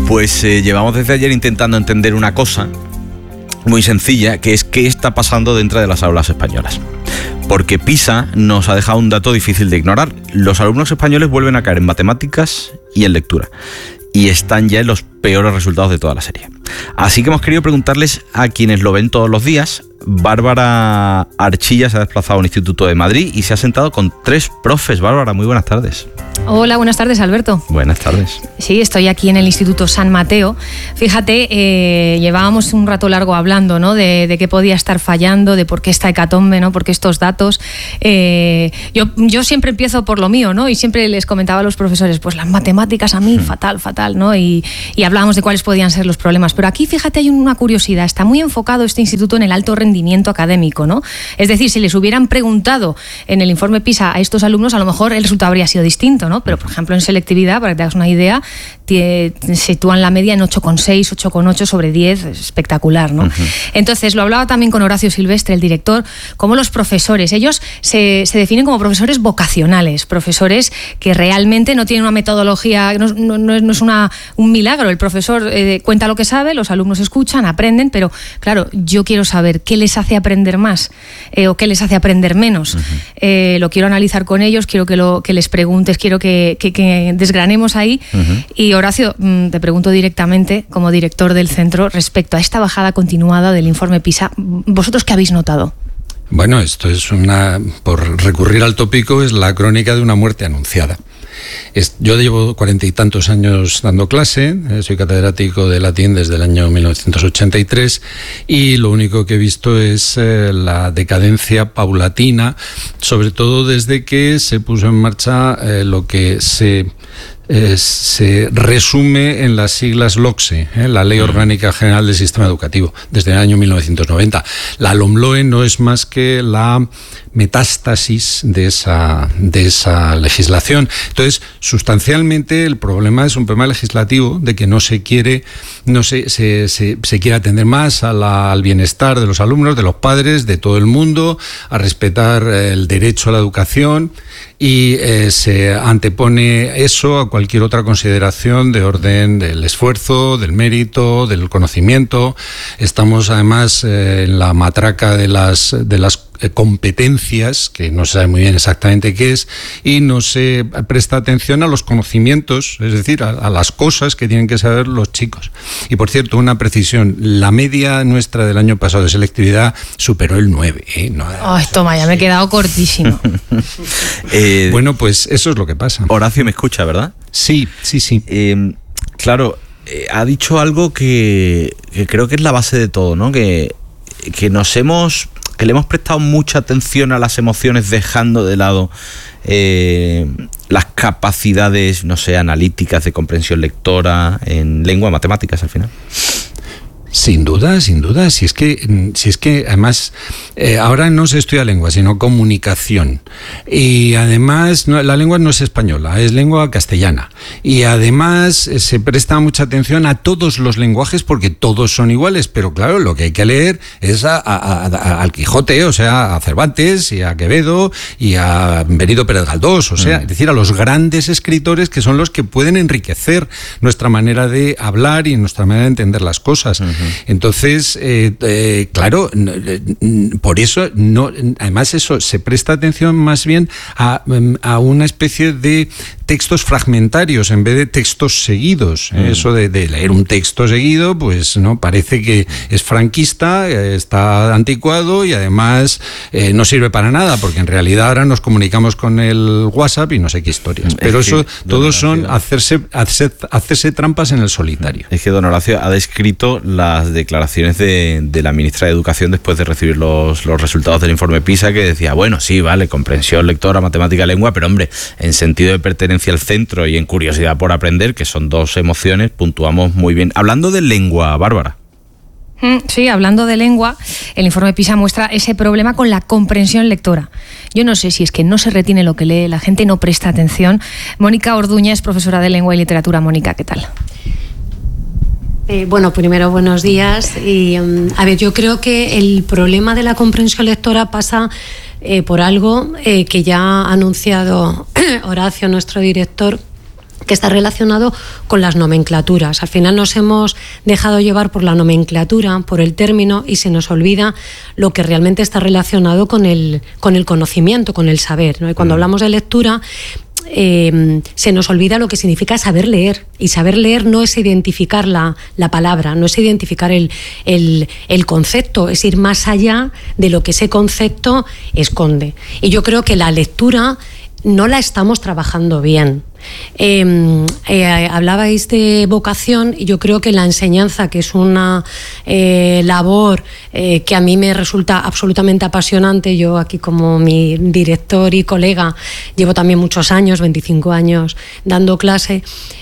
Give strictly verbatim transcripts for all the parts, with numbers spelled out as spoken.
Pues eh, llevamos desde ayer intentando entender una cosa muy sencilla, que es qué está pasando dentro de las aulas españolas. Porque PISA nos ha dejado un dato difícil de ignorar. Los alumnos españoles vuelven a caer en matemáticas y en lectura. Y están ya en los peores resultados de toda la serie. Así que hemos querido preguntarles a quienes lo ven todos los días. Bárbara Archilla se ha desplazado a un instituto de Madrid y se ha sentado con tres profes. Bárbara, muy buenas tardes. Hola, buenas tardes, Alberto. Buenas tardes. Sí, estoy aquí en el Instituto San Mateo. Fíjate, eh, llevábamos un rato largo hablando, ¿no? De, de qué podía estar fallando, de por qué esta hecatombe, ¿no? Por qué estos datos. Eh, yo, yo siempre empiezo por lo mío, ¿no? Y siempre les comentaba a los profesores, pues las matemáticas a mí, fatal, fatal, ¿no? Y, y hablábamos de cuáles podían ser los problemas. Pero aquí, fíjate, hay una curiosidad. Está muy enfocado este instituto en el alto rendimiento académico, ¿no? Es decir, si les hubieran preguntado en el informe PISA a estos alumnos, a lo mejor el resultado habría sido distinto, ¿no? Pero, por ejemplo, en selectividad, para que te hagas una idea, te sitúan la media en ocho coma seis, ocho coma ocho sobre diez, espectacular, ¿no? Uh-huh. Entonces, lo hablaba también con Horacio Silvestre, el director, como los profesores, ellos se, se definen como profesores vocacionales, profesores que realmente no tienen una metodología, no, no, no es una, un milagro, el profesor eh, cuenta lo que sabe, los alumnos escuchan, aprenden, pero claro, yo quiero saber qué les hace aprender más eh, o qué les hace aprender menos. Uh-huh. Eh, lo quiero analizar con ellos, quiero que, lo, que les preguntes, quiero que, que, que desgranemos ahí. Uh-huh. Y Horacio, te pregunto directamente, como director del centro, respecto a esta bajada continuada del informe PISA, ¿vosotros qué habéis notado? Bueno, esto es una, por recurrir al tópico, es la crónica de una muerte anunciada. Es, yo llevo cuarenta y tantos años dando clase, eh, soy catedrático de latín desde el año mil novecientos ochenta y tres y lo único que he visto es eh, la decadencia paulatina, sobre todo desde que se puso en marcha eh, lo que se... Eh, se resume en las siglas LOCSE, eh, la Ley Orgánica General del Sistema Educativo, desde el año mil novecientos noventa. La LOMLOE no es más que la metástasis de esa, de esa legislación. Entonces, sustancialmente el problema es un problema legislativo de que no se quiere, no se, se, se, se quiere atender más a la, al bienestar de los alumnos, de los padres, de todo el mundo, a respetar el derecho a la educación y eh, se antepone eso a cualquier otra consideración de orden del esfuerzo, del mérito, del conocimiento. Estamos además eh, en la matraca de las, de las competencias, que no se sabe muy bien exactamente qué es, y no se presta atención a los conocimientos, es decir, a, a las cosas que tienen que saber los chicos. Y por cierto, una precisión, la media nuestra del año pasado de selectividad superó el nueve. ¿eh? No, oh, toma, ya me he quedado cortísimo. eh, bueno, pues eso es lo que pasa. Horacio me escucha, ¿verdad? Sí, sí, sí. Eh, claro, eh, ha dicho algo que, que creo que es la base de todo, ¿no? Que, que nos hemos... que le hemos prestado mucha atención a las emociones dejando de lado eh, las capacidades, no sé, analíticas de comprensión lectora en lengua, matemáticas al final. Sin duda, sin duda. Si es que, si es que además, eh, ahora no se estudia lengua, sino comunicación. Y además, no, la lengua no es española, es lengua castellana. Y además eh, se presta mucha atención a todos los lenguajes porque todos son iguales. Pero claro, lo que hay que leer es a, a, a, a, al Quijote, o sea, a Cervantes y a Quevedo y a Benito Pérez Galdós. O sea, mm. es decir, a los grandes escritores que son los que pueden enriquecer nuestra manera de hablar y nuestra manera de entender las cosas. Uh-huh. Entonces, eh, eh, claro, por eso, no, además eso, se presta atención más bien a, a una especie de textos fragmentarios en vez de textos seguidos. Mm. Eso de, de leer un texto seguido, pues no parece que es franquista, está anticuado y además eh, no sirve para nada, porque en realidad ahora nos comunicamos con el WhatsApp y no sé qué historias. Pero es que, eso, todos son hacerse, hacerse, hacerse trampas en el solitario. Es que don Horacio ha descrito las declaraciones de, de la ministra de Educación después de recibir los, los resultados del informe PISA, que decía, bueno, sí, vale, comprensión lectora, matemática, lengua, pero hombre, en sentido de pertenencia al centro y en curiosidad por aprender, que son dos emociones, puntuamos muy bien. Hablando de lengua, Bárbara. Sí, hablando de lengua, el informe PISA muestra ese problema con la comprensión lectora. Yo no sé si es que no se retiene lo que lee, la gente no presta atención. Mónica Orduña es profesora de lengua y literatura. Mónica, ¿qué tal? Eh, bueno, primero buenos días. Y, um, a ver, yo creo que el problema de la comprensión lectora pasa eh, por algo eh, que ya ha anunciado Horacio, nuestro director, que está relacionado con las nomenclaturas. Al final nos hemos dejado llevar por la nomenclatura, por el término, y se nos olvida lo que realmente está relacionado con el, con el conocimiento, con el saber, ¿no? Y cuando hablamos de lectura, Eh, se nos olvida lo que significa saber leer, y saber leer no es identificar la, la palabra, no es identificar el, el, el concepto, es ir más allá de lo que ese concepto esconde. Y yo creo que la lectura no la estamos trabajando bien. Eh, eh, hablabais de vocación, y yo creo que la enseñanza, que es una eh, labor eh, que a mí me resulta absolutamente apasionante, yo aquí como mi director y colega llevo también muchos años, veinticinco años dando clase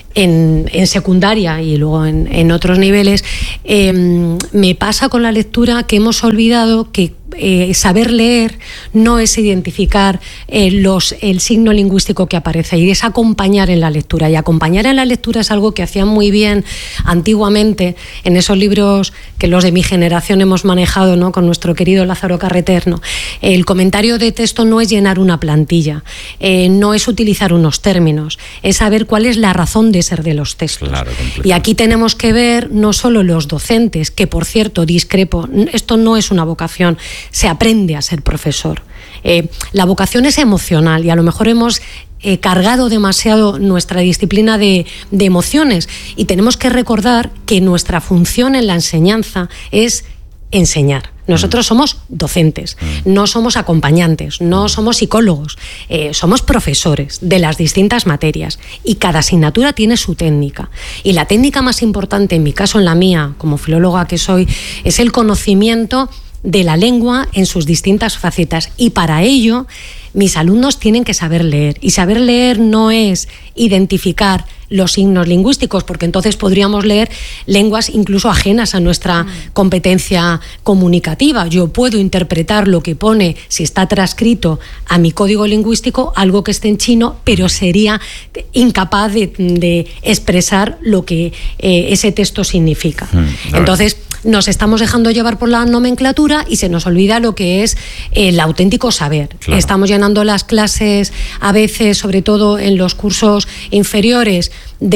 en, en secundaria y luego en, en otros niveles, eh, me pasa con la lectura que hemos olvidado que Eh, saber leer no es identificar eh, los, el signo lingüístico que aparece, y es acompañar en la lectura. Y acompañar en la lectura es algo que hacían muy bien antiguamente en esos libros que los de mi generación hemos manejado, ¿no?, con nuestro querido Lázaro Carreter, ¿no? El comentario de texto no es llenar una plantilla, eh, no es utilizar unos términos, es saber cuál es la razón de ser de los textos. Claro, y aquí tenemos que ver no solo los docentes, que por cierto discrepo, esto no es una vocación, se aprende a ser profesor. Eh, la vocación es emocional, y a lo mejor hemos eh, cargado demasiado nuestra disciplina de, de emociones, y tenemos que recordar que nuestra función en la enseñanza es enseñar. Nosotros somos docentes, no somos acompañantes, no somos psicólogos, eh, somos profesores de las distintas materias, y cada asignatura tiene su técnica. Y la técnica más importante, en mi caso, en la mía, como filóloga que soy, es el conocimiento de la lengua en sus distintas facetas, y para ello mis alumnos tienen que saber leer, y saber leer no es identificar los signos lingüísticos, porque entonces podríamos leer lenguas incluso ajenas a nuestra competencia comunicativa. Yo puedo interpretar lo que pone, si está transcrito a mi código lingüístico, algo que esté en chino, pero sería incapaz de, de expresar lo que eh, ese texto significa. Mm, entonces nos estamos dejando llevar por la nomenclatura y se nos olvida lo que es el auténtico saber. Claro. Estamos llenando las clases a veces, sobre todo en los cursos inferiores,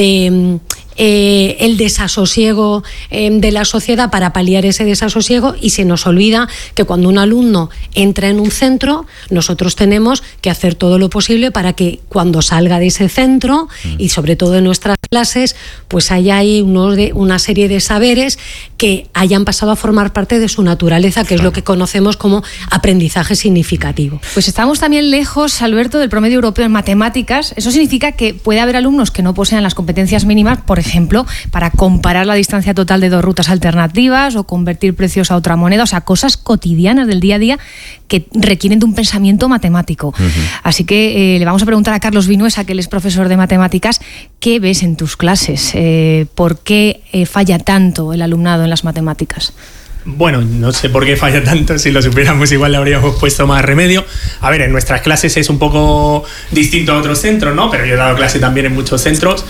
de eh, el desasosiego eh, de la sociedad, para paliar ese desasosiego, y se nos olvida que cuando un alumno entra en un centro, nosotros tenemos que hacer todo lo posible para que cuando salga de ese centro, mm. y sobre todo en nuestras clases, pues haya ahí uno de, una serie de saberes que hayan pasado a formar parte de su naturaleza, que claro. es lo que conocemos como aprendizaje significativo. Pues estamos también lejos, Alberto, del promedio europeo en matemáticas. Eso significa que puede haber alumnos que no posean las competencias mínimas, por ejemplo, para comparar la distancia total de dos rutas alternativas o convertir precios a otra moneda, o sea, cosas cotidianas del día a día que requieren de un pensamiento matemático. Uh-huh. Así que eh, le vamos a preguntar a Carlos Vinuesa, que él es profesor de matemáticas, ¿qué ves en tus clases? Eh, ¿Por qué eh, falla tanto el alumnado en las matemáticas? Bueno, no sé por qué falla tanto, si lo supiéramos igual le habríamos puesto más remedio. A ver, en nuestras clases es un poco distinto a otros centros, ¿no? Pero yo he dado clase también en muchos centros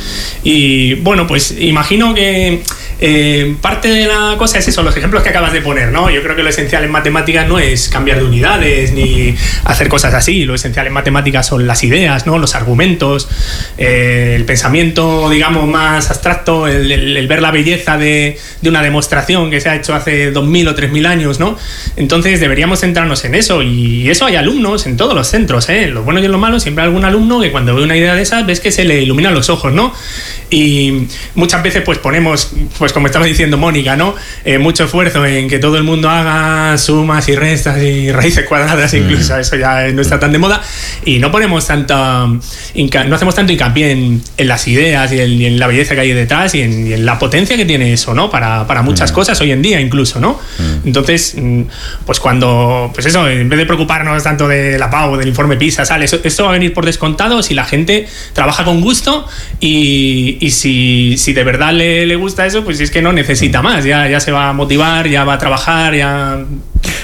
y bueno, pues imagino que eh, parte de la cosa es eso, los ejemplos que acabas de poner, ¿no? Yo creo que lo esencial en matemáticas no es cambiar de unidades ni hacer cosas así, lo esencial en matemáticas son las ideas, ¿no? Los argumentos, eh, el pensamiento, digamos, más abstracto, el, el, el ver la belleza de, de una demostración que se ha hecho hace dos mil o tres mil años, ¿no? Entonces deberíamos centrarnos en eso, y eso hay alumnos en todos los centros, ¿eh? Lo bueno y lo malo, siempre hay algún alumno que cuando ve una idea de esas ves que se le iluminan los ojos, ¿no? Y muchas veces pues ponemos, pues como estaba diciendo Mónica, ¿no? Eh, mucho esfuerzo en que todo el mundo haga sumas y restas y raíces cuadradas, incluso eso ya no está tan de moda, y no ponemos tanta no hacemos tanto hincapié en, en las ideas y en, y en la belleza que hay detrás y en, y en la potencia que tiene eso, ¿no? Para, para muchas cosas hoy en día incluso, ¿no? Entonces, pues cuando, pues eso, en vez de preocuparnos tanto de la P A U, del informe PISA, sale, eso, esto va a venir por descontado si la gente trabaja con gusto y, y si, si de verdad le, le gusta eso, pues es que no necesita más, ya, ya se va a motivar, ya va a trabajar, ya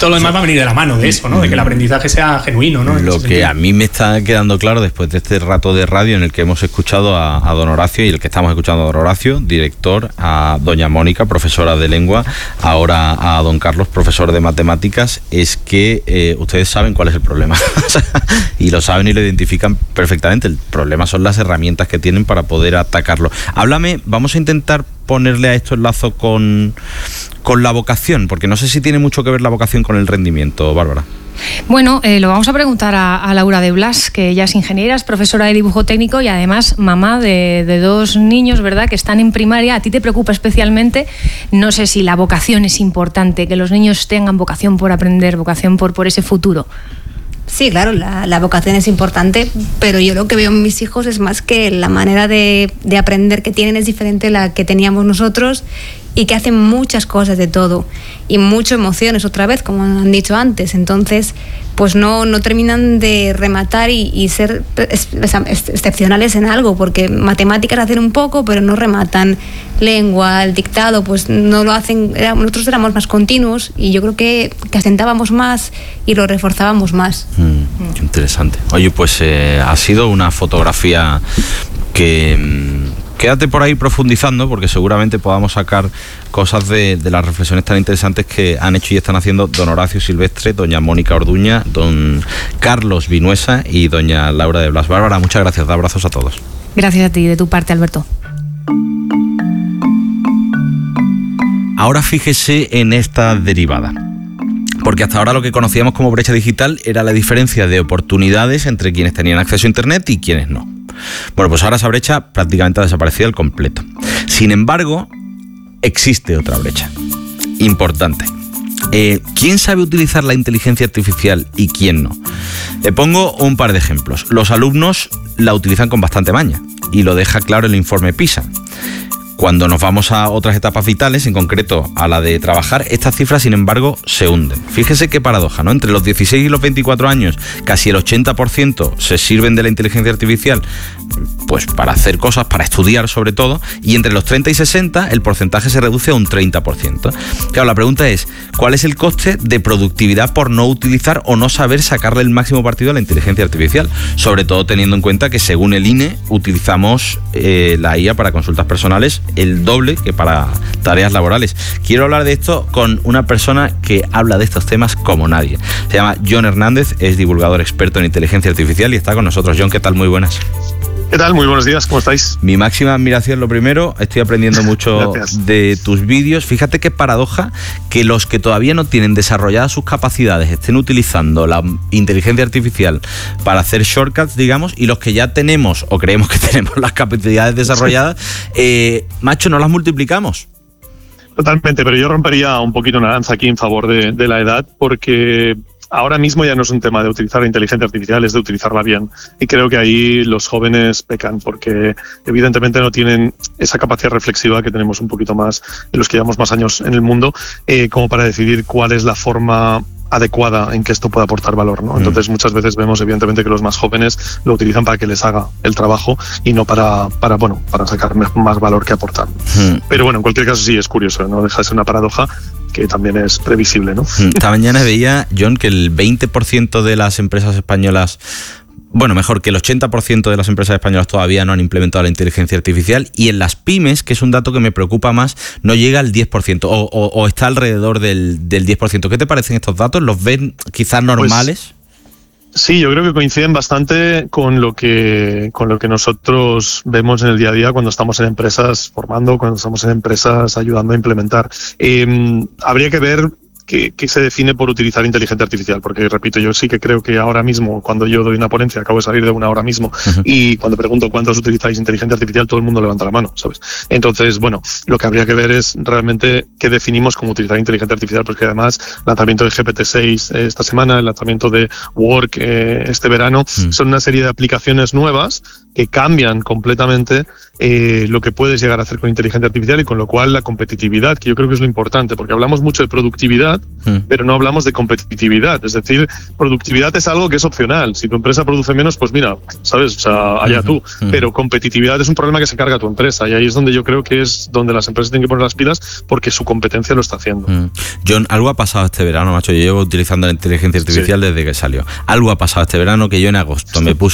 todo lo demás va a venir de la mano de eso, ¿no? De que el aprendizaje sea genuino, ¿no? Lo que a mí me está quedando claro después de este rato de radio en el que hemos escuchado a, a don Horacio y el que estamos escuchando a don Horacio, director, a doña Mónica, profesora de lengua, ahora a don Carlos, profesor de matemáticas, es que eh, ustedes saben cuál es el problema. Y lo saben y lo identifican perfectamente. El problema son las herramientas que tienen para poder atacarlo. Háblame, vamos a intentar ponerle a esto el lazo con, con la vocación, porque no sé si tiene mucho que ver la vocación con el rendimiento, Bárbara. Bueno, eh, lo vamos a preguntar a, a Laura de Blas, que ella es ingeniera, es profesora de dibujo técnico y además mamá de, de dos niños, ¿verdad?, que están en primaria. A ti te preocupa especialmente, no sé si la vocación es importante, que los niños tengan vocación por aprender, vocación por, por ese futuro. Sí, claro, la, la vocación es importante, pero yo lo que veo en mis hijos es más que la manera de, de aprender que tienen es diferente a la que teníamos nosotros y que hacen muchas cosas de todo y muchas emociones otra vez, como han dicho antes. Entonces, pues no, no terminan de rematar y, y ser ex, ex, excepcionales en algo, porque matemáticas hacen un poco, pero no rematan. Lengua, el dictado, pues no lo hacen. Era, nosotros éramos más continuos y yo creo que, que asentábamos más y lo reforzábamos más. Mm, qué interesante. Oye, pues eh, ha sido una fotografía que... Mm, quédate por ahí profundizando, porque seguramente podamos sacar cosas de, de las reflexiones tan interesantes que han hecho y están haciendo don Horacio Silvestre, doña Mónica Orduña, don Carlos Vinuesa y doña Laura de Blas. Bárbara, muchas gracias, abrazos a todos. Gracias a ti, de tu parte, Alberto. Ahora fíjese en esta derivada, porque hasta ahora lo que conocíamos como brecha digital era la diferencia de oportunidades entre quienes tenían acceso a Internet y quienes no. Bueno, pues ahora esa brecha prácticamente ha desaparecido al completo. Sin embargo, existe otra brecha importante. Eh, ¿Quién sabe utilizar la inteligencia artificial y quién no? Le pongo un par de ejemplos. Los alumnos la utilizan con bastante maña y lo deja claro el informe PISA. Cuando nos vamos a otras etapas vitales, en concreto a la de trabajar, estas cifras, sin embargo, se hunden. Fíjese qué paradoja, ¿no? Entre los dieciséis y los veinticuatro años, casi el ochenta por ciento se sirven de la inteligencia artificial pues para hacer cosas, para estudiar sobre todo, y entre los treinta y sesenta el porcentaje se reduce a un treinta por ciento. Claro, la pregunta es, ¿cuál es el coste de productividad por no utilizar o no saber sacarle el máximo partido a la inteligencia artificial? Sobre todo teniendo en cuenta que, según el I N E, utilizamos eh, la I A para consultas personales el doble que para tareas laborales. Quiero hablar de esto con una persona que habla de estos temas como nadie. Se llama Jon Hernández, es divulgador experto en inteligencia artificial y está con nosotros. Jon, ¿qué tal? Muy buenas. ¿Qué tal? Muy buenos días, ¿cómo estáis? Mi máxima admiración, lo primero, estoy aprendiendo mucho de tus vídeos. Fíjate qué paradoja que los que todavía no tienen desarrolladas sus capacidades estén utilizando la inteligencia artificial para hacer shortcuts, digamos, y los que ya tenemos o creemos que tenemos las capacidades desarrolladas, eh, macho, no las multiplicamos. Totalmente, pero yo rompería un poquito una lanza aquí en favor de, de la edad, porque ahora mismo ya no es un tema de utilizar la inteligencia artificial, es de utilizarla bien. Y creo que ahí los jóvenes pecan, porque evidentemente no tienen esa capacidad reflexiva que tenemos un poquito más en los que llevamos más años en el mundo, eh, como para decidir cuál es la forma adecuada en que esto pueda aportar valor, ¿no? Entonces muchas veces vemos evidentemente que los más jóvenes lo utilizan para que les haga el trabajo y no para, para bueno, para sacar más valor que aportar. Mm. Pero bueno, en cualquier caso sí es curioso, no deja de ser una paradoja que también es previsible, ¿no? Esta mañana veía, Jon, que el veinte por ciento de las empresas españolas, bueno, mejor que el ochenta por ciento de las empresas españolas todavía no han implementado la inteligencia artificial, y en las pymes, que es un dato que me preocupa más, no llega al diez por ciento o, o, o está alrededor del, del diez por ciento. ¿Qué te parecen estos datos? ¿Los ven quizás normales? Pues, sí, yo creo que coinciden bastante con lo que con lo que nosotros vemos en el día a día cuando estamos en empresas formando, cuando estamos en empresas ayudando a implementar. Eh, habría que ver ¿Qué, ¿Qué se define por utilizar inteligencia artificial? Porque, repito, yo sí que creo que ahora mismo, cuando yo doy una ponencia, acabo de salir de una ahora mismo, uh-huh. y cuando pregunto cuántos utilizáis inteligencia artificial, todo el mundo levanta la mano, ¿sabes? Entonces, bueno, lo que habría que ver es realmente qué definimos como utilizar inteligencia artificial, porque además el lanzamiento de G P T seis eh, esta semana, el lanzamiento de Work eh, este verano, uh-huh. son una serie de aplicaciones nuevas que cambian completamente eh, lo que puedes llegar a hacer con inteligencia artificial y con lo cual la competitividad, que yo creo que es lo importante, porque hablamos mucho de productividad, mm. pero no hablamos de competitividad. Es decir, productividad es algo que es opcional. Si tu empresa produce menos, pues mira, ¿sabes? O sea, allá uh-huh, tú. Uh-huh. Pero competitividad es un problema que se carga tu empresa y ahí es donde yo creo que es donde las empresas tienen que poner las pilas porque su competencia lo está haciendo. Mm. John, algo ha pasado este verano, macho. Yo llevo utilizando la inteligencia artificial sí. desde que salió. Algo ha pasado este verano que yo en agosto me puse